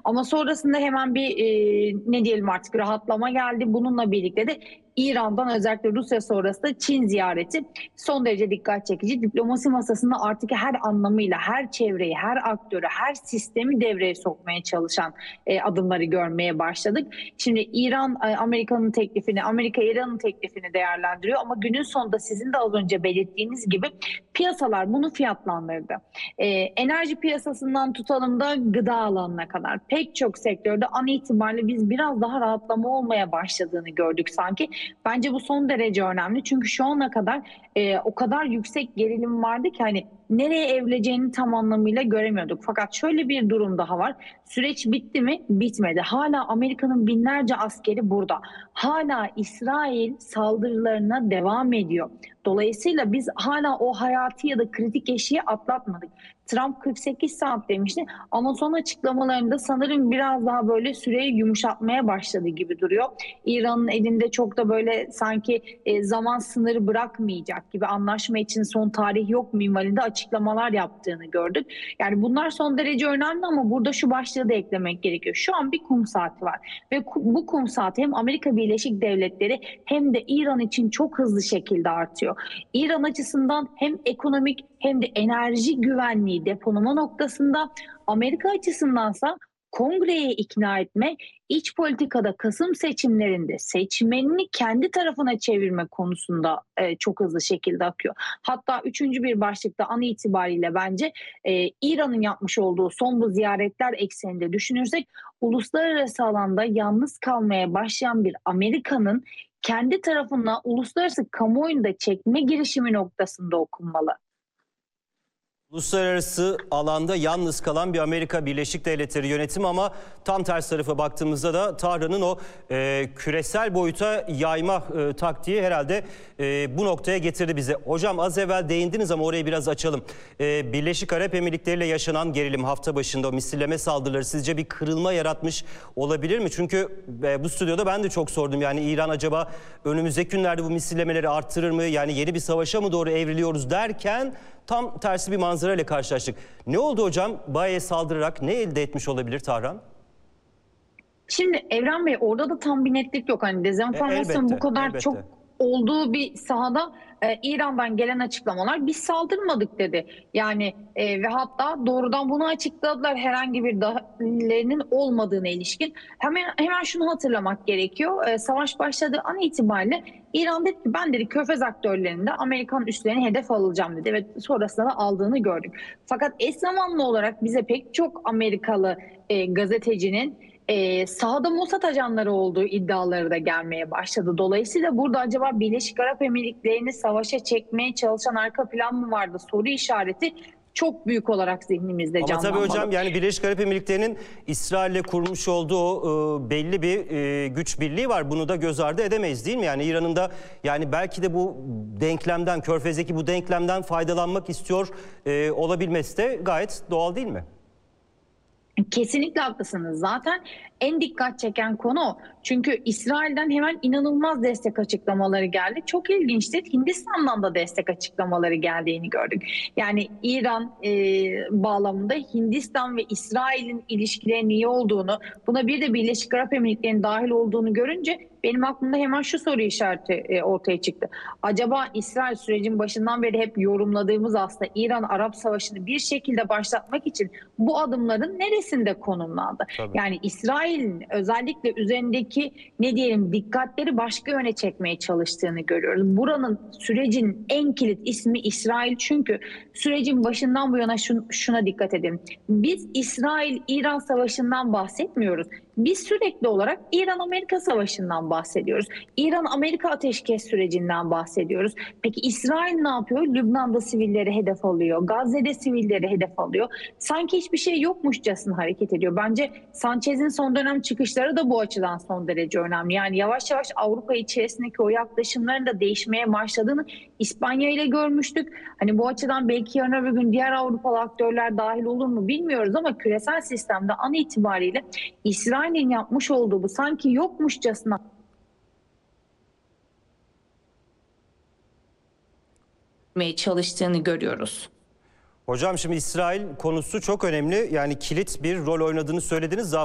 Ama sonrasında hemen bir ne diyelim artık rahatlama geldi. Bununla birlikte de İran'dan özellikle Rusya sonrası da Çin ziyareti son derece dikkat çekici. Diplomasi masasında artık her anlamıyla her çevreyi, her aktörü, her sistemi devreye sokmaya çalışan adımları görmeye başladık. Şimdi İran Amerika'nın teklifini, Amerika İran'ın teklifini değerlendiriyor ama günün sonunda sizin de az önce belirttiğiniz gibi piyasalar bunu fiyatlandırdı. Enerji piyasasından tutalım da gıda alanına kadar pek çok sektörde an itibariyle biz biraz daha rahatlama olmaya başladığını gördük sanki. Bence bu son derece önemli çünkü şu ana kadar o kadar yüksek gerilim vardı ki hani nereye evrileceğini tam anlamıyla göremiyorduk. Fakat şöyle bir durum daha var. Süreç bitti mi? Bitmedi. Hala Amerika'nın binlerce askeri burada. Hala İsrail saldırılarına devam ediyor. Dolayısıyla biz hala o hayati ya da kritik eşiği atlatmadık. Trump 48 saat demişti ama son açıklamalarında sanırım biraz daha böyle süreyi yumuşatmaya başladı gibi duruyor. İran'ın elinde çok da böyle sanki zaman sınırı bırakmayacak gibi, anlaşma için son tarih yok minvalinde açıklamalar yaptığını gördük. Yani bunlar son derece önemli ama burada şu başlığı da eklemek gerekiyor. Şu an bir kum saati var ve bu kum saati hem Amerika Birleşik Devletleri hem de İran için çok hızlı şekilde artıyor. İran açısından hem ekonomik hem de enerji güvenliği depolama noktasında, Amerika açısındansa Kongre'yi ikna etme, iç politikada Kasım seçimlerinde seçmenini kendi tarafına çevirme konusunda çok hızlı şekilde akıyor. Hatta üçüncü bir başlıkta an itibariyle bence İran'ın yapmış olduğu son bu ziyaretler ekseninde düşünürsek uluslararası alanda yalnız kalmaya başlayan bir Amerika'nın kendi tarafına uluslararası kamuoyunda çekme girişimi noktasında okunmalı. Uluslararası alanda yalnız kalan bir Amerika Birleşik Devletleri yönetimi ama tam ters tarafa baktığımızda da Tahran'ın o küresel boyuta yayma taktiği herhalde bu noktaya getirdi bize. Hocam az evvel değindiniz ama orayı biraz açalım. Birleşik Arap Emirlikleri ile yaşanan gerilim hafta başında o misilleme saldırıları sizce bir kırılma yaratmış olabilir mi? Çünkü bu stüdyoda ben de çok sordum. Yani İran acaba önümüzdeki günlerde bu misillemeleri arttırır mı? Yani yeni bir savaşa mı doğru evriliyoruz derken tam tersi bir manzara ile karşılaştık. Ne oldu hocam? Baye'ye saldırarak ne elde etmiş olabilir Tahran? Şimdi Evren Bey, orada da tam bir netlik yok. Hani dezenformasyon bu kadar Elbette. çok olduğu bir sahada İran'dan gelen açıklamalar biz saldırmadık dedi. Yani ve hatta doğrudan bunu açıkladılar, herhangi bir dalillerinin olmadığına ilişkin. Hemen şunu hatırlamak gerekiyor. Savaş başladığı an itibariyle İran dedi ki ben dedi Körfez aktörlerinde Amerikan üslerini hedef alacağım dedi ve sonrasında da aldığını gördük. Fakat eş zamanlı olarak bize pek çok Amerikalı gazetecinin sahada Mossad ajanları olduğu iddiaları da gelmeye başladı. Dolayısıyla burada acaba Birleşik Arap Emirlikleri'ni savaşa çekmeye çalışan arka plan mı vardı? Soru işareti çok büyük olarak zihnimizde canlanmalı. Ama tabii hocam yani Birleşik Arap Emirlikleri'nin İsrail'le kurmuş olduğu belli bir güç birliği var. Bunu da göz ardı edemeyiz değil mi? Yani İran'ın da yani belki de bu denklemden, Körfez'deki bu denklemden faydalanmak istiyor olabilmesi de gayet doğal değil mi? Kesinlikle haklısınız. Zaten en dikkat çeken konu o. Çünkü İsrail'den hemen inanılmaz destek açıklamaları geldi. Çok ilginçtir. Hindistan'dan da destek açıklamaları geldiğini gördük. Yani İran bağlamında Hindistan ve İsrail'in ilişkilerinin iyi olduğunu, buna bir de Birleşik Arap Emirlikleri'nin dahil olduğunu görünce benim aklımda hemen şu soru işareti ortaya çıktı. Acaba İsrail sürecin başından beri hep yorumladığımız aslında İran-Arap Savaşı'nı bir şekilde başlatmak için bu adımların neresinde konumlandı? Tabii. Yani İsrail'in özellikle üzerindeki ne diyelim dikkatleri başka yöne çekmeye çalıştığını görüyoruz. Buranın sürecin en kilit ismi İsrail, çünkü sürecin başından bu yana şuna dikkat edin. Biz İsrail-İran Savaşı'ndan bahsetmiyoruz. Biz sürekli olarak İran-Amerika Savaşı'ndan bahsediyoruz. İran-Amerika ateşkes sürecinden bahsediyoruz. Peki İsrail ne yapıyor? Lübnan'da sivilleri hedef alıyor. Gazze'de sivilleri hedef alıyor. Sanki hiçbir şey yokmuşçasına hareket ediyor. Bence Sanchez'in son dönem çıkışları da bu açıdan son derece önemli. Yani yavaş yavaş Avrupa içerisindeki o yaklaşımların da değişmeye başladığını İspanya ile görmüştük. Hani bu açıdan belki yarın öbür gün diğer Avrupalı aktörler dahil olur mu bilmiyoruz ama küresel sistemde an itibariyle İsrail'in yapmış olduğu bu sanki yokmuşçasına çalıştığını görüyoruz. Hocam şimdi İsrail konusu çok önemli. Yani kilit bir rol oynadığını söylediniz.